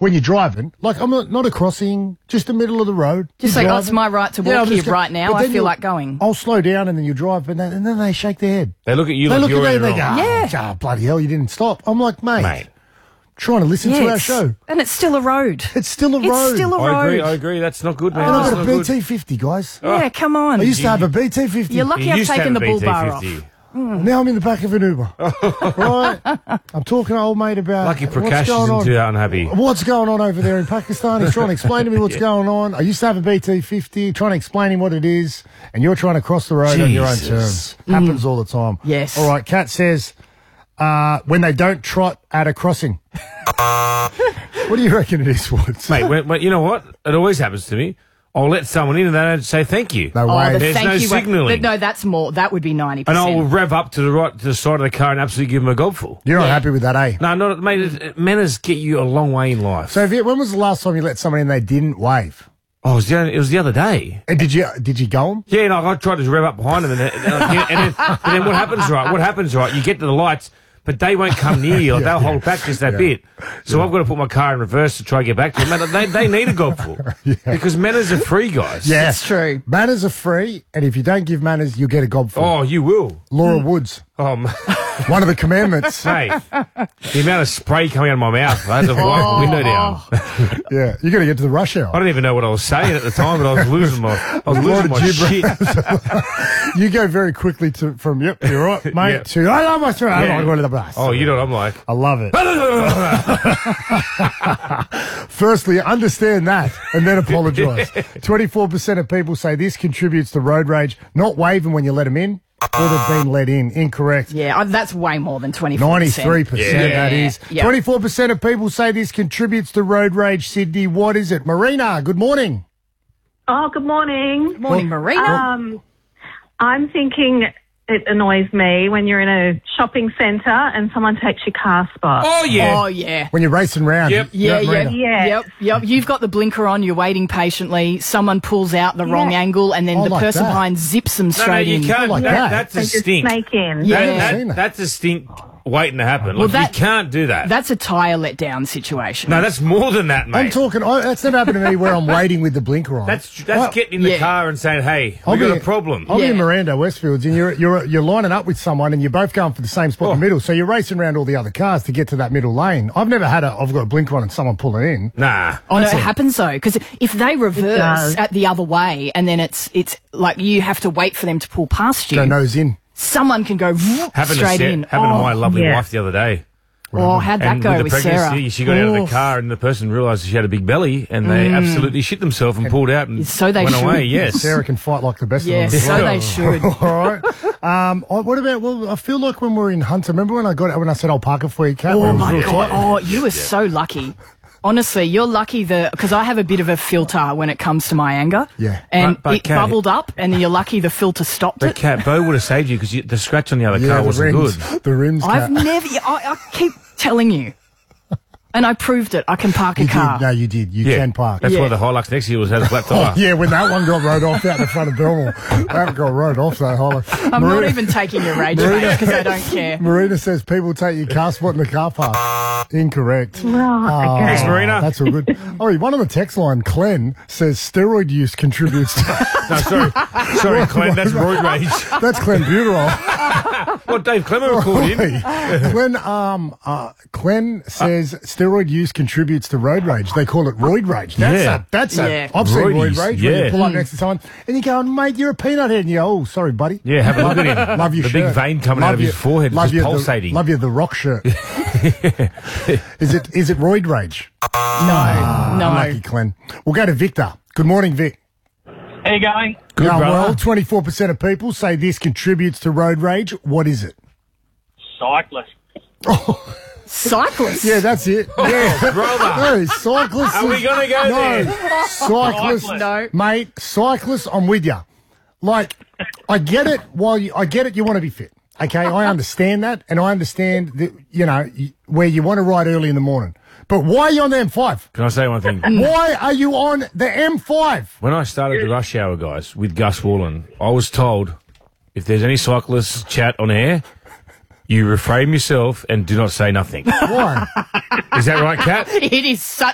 when you're driving. Like, I'm not a crossing, just the middle of the road. Just You're like, driving. it's my right to walk here right now. But I then feel like going. I'll slow down and then you drive, and then they shake their head. They look at you They like look you're at in me it and they go, wrong. Yeah. bloody hell, you didn't stop. I'm like, mate. Trying to listen to our it's- show. And it's still a road. It's still a road. It's still a road. I agree. That's not good, man. And I've That's got a not good. BT50, guys. Yeah, come on. I used to have a BT50. You're lucky You I've used to taken the have a bull bar off. BT50. Now I'm in the back of an Uber. Right? I'm talking to old mate about Lucky what's Prakash going isn't on. too unhappy. What's going on over there in Pakistan? He's trying to explain to me what's going on. I used to have a BT50, trying to explain him what it is, and you're trying to cross the road on your own terms. Happens all the time. Yes. All right, Kat says, when they don't trot at a crossing. What do you reckon it is, Woods? Mate, when, you know what? It always happens to me. I'll let someone in and they don't say thank you. No way. There's thank no you. signalling. No, that's more. That would be 90%. And I'll rev up to the side of the car and absolutely give them a gobful. You're not happy with that, eh? No, not mate. Manners get you a long way in life. So when was the last time you let someone in they didn't wave? Oh, it was the other day. And did you go on? Yeah, no, I tried to rev up behind them, and then what happens, right? What happens, right? You get to the lights, but they won't come near you. Like, they'll hold back just that bit. So I've got to put my car in reverse to try to get back to them. Man, they need a gobful because manners are free, guys. Yeah, That's true. Manners are free, and if you don't give manners, you'll get a gobful. Oh, you will. Laura Woods, Oh, one of the commandments. mate, the amount of spray coming out of my mouth. I had to wipe the window down. Yeah, you got to get to the rush I hour. don't even know what I was saying at the time, but I was losing my shit. You go very quickly from yep, you're right, mate. Yep. To I love my throat. I don't go to the bus. Oh, you know what I'm like. I love it. Firstly, understand that and then apologise. 24% of people say this contributes to road rage, not waving when you let them in or they've been let in. Incorrect. Yeah, that's way more than 24%. 93%, that is. Yeah. 24% of people say this contributes to road rage, Sydney. What is it? Marina, good morning. Oh, good morning. Morning, Marina. I'm thinking it annoys me when you're in a shopping centre and someone takes your car spot. Oh, yeah. Oh, yeah. When you're racing round. Yep. Yeah, Marina. Yeah. Yep. You've got the blinker on, you're waiting patiently, someone pulls out the wrong angle, and then I the like person that. behind zips them No, straight you in. can't. like that. That's a They just stink. snake in. Yeah. haven't seen that. That's a stink waiting to happen. Like, that- you can't do that. That's a tyre letdown situation. No, that's more than that, mate. I'm talking, that's never happened to me where I'm waiting with the blinker on. That's getting in the car and saying, "Hey, we got a problem." I'll be in Yeah. Miranda, Westfields, and you're lining up with someone, and you're both going for the same spot in the middle. So you're racing around all the other cars to get to that middle lane. I've never had I've got a blinker on and someone pulling in. Nah. Oh, no, it happens though, because if they reverse does. at the other way and then it's like you have to wait for them to pull past you, Go nose in. someone can go Happened straight in. to my lovely yeah. wife the other day. Oh, how'd that And go with the with pregnancy, Sarah? she got out of the car and the person realised she had a big belly and they absolutely shit themselves and pulled out and So they went should. away. Yes. Sarah can fight like the best Yeah, of them. so they should. All right. What about? Well, I feel like when we're in Hunter. Remember when I said I'll park it for you, Kat? Oh my God! Oh, you were so lucky. Honestly, you're lucky because I have a bit of a filter when it comes to my anger. Yeah. And But it Kat- bubbled up, and you're lucky the filter stopped But it. Kat, Bo would have saved you because the scratch on the other car the wasn't rims, good. The rims. I've Kat. never. I keep telling you, and I proved it. I can park a You car. did. No, you did. You can park. That's Yeah. why the Hilux next year had a flat Oh, tyre. yeah, when that one got rode off out the front of Belmore. That got rode off, that Hilux. I'm not even taking your rage because I don't care. Marina says people take your car spot in the car park. Incorrect. Right, okay. Thanks, Marina. That's all good. Oh, one on the text line, Glenn, says steroid use contributes to... No, sorry, Glenn, that's roid rage. That's clenbuterol. What Dave Clemmer recorded in. Glenn says steroid use contributes to road rage. They call it roid rage. Yeah. I've seen roid Roidies, rage when yeah. you pull up next to someone and you go, mate, you're a peanut head. And you go, oh, sorry, buddy. Yeah, have a look at him. Love your The shirt. big vein coming out of his forehead, love just you, pulsating. Love you, the rock shirt. Is it roid rage? No. Lucky Glenn. We'll go to Victor. Good morning, Vic. How you going? Good, Going brother. well, 24% of people say this contributes to road rage. What is it? Cyclist. Cyclists. Yeah, that's it. Yeah. Brother. No, cyclists. Are we gonna go no, there? cyclists. No. Mate, cyclists, I'm with you. Like, I get it. I get it. You want to be fit. Okay, I understand that, and I understand that, where you want to ride early in the morning. But why are you on the M5? Can I say one thing? Why are you on the M5? When I started the rush hour, guys, with Gus Wallen, I was told if there's any cyclists chat on air, you refrain yourself and do not say nothing. Why? Is that right, Kat? It is such